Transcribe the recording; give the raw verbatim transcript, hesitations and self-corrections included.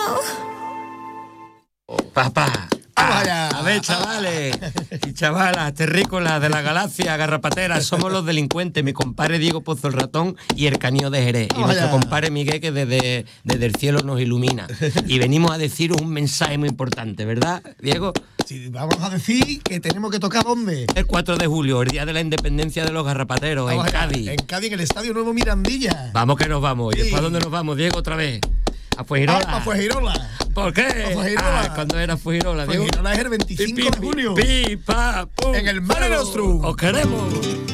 Papá. Vamos allá. A ver, chavales y chavalas, terrícolas de la galaxia, garrapateras, somos los delincuentes, mi compadre Diego Pozo el Ratón y el Canío de Jerez, y nuestro compadre Miguel, que desde, desde el cielo nos ilumina. Y venimos a deciros un mensaje muy importante, ¿verdad, Diego? Sí, vamos a decir que tenemos que tocar ¿dónde? El cuatro de julio, el día de la independencia de los garrapateros, Vamos en allá, Cádiz. En Cádiz, en el Estadio Nuevo Mirandilla. Vamos que nos vamos. ¿Y Sí. para dónde nos vamos, Diego, otra vez? A Fuengirola. Ah, a Fuengirola. ¿Por qué? A Fuengirola. Ah, ¿cuándo era Fuengirola, Diego? Fuengirola es el veinticinco de julio. Pi, pa, pum. En el Mare Nostrum. Os queremos.